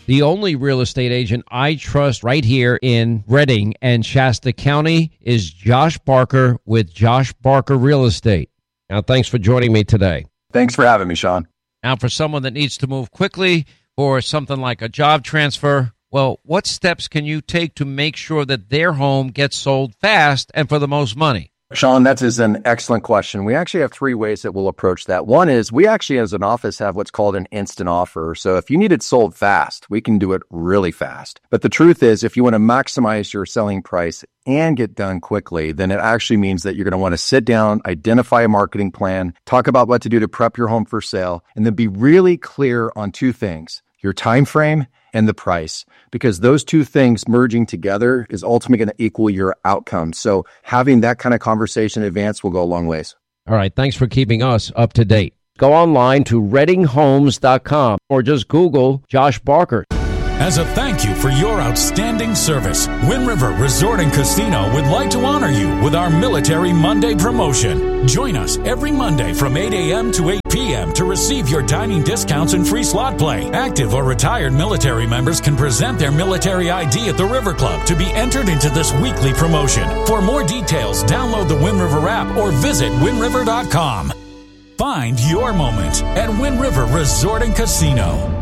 The only real estate agent I trust right here in Redding and Shasta County is Josh Barker with Josh Barker Real Estate. Now, thanks for joining me today. Thanks for having me, Sean. Now, for someone that needs to move quickly for something like a job transfer, well, what steps can you take to make sure that their home gets sold fast and for the most money? Sean, that is an excellent question. We actually have three ways that we'll approach that. One is we actually, as an office, have what's called an instant offer. So if you need it sold fast, we can do it really fast. But the truth is, if you want to maximize your selling price and get done quickly, then it actually means that you're going to want to sit down, identify a marketing plan, talk about what to do to prep your home for sale, and then be really clear on two things: your time frame and the price, because those two things merging together is ultimately going to equal your outcome. So having that kind of conversation in advance will go a long ways. All right. Thanks for keeping us up to date. Go online to reddinghomes.com or just Google Josh Barker. As a thank you for your outstanding service, Wind River Resort and Casino would like to honor you with our Military Monday promotion. Join us every Monday from 8 a.m. to 8 p.m. to receive your dining discounts and free slot play. Active or retired military members can present their military ID at the River Club to be entered into this weekly promotion. For more details, download the Wind River app or visit windriver.com. Find your moment at Wind River Resort and Casino.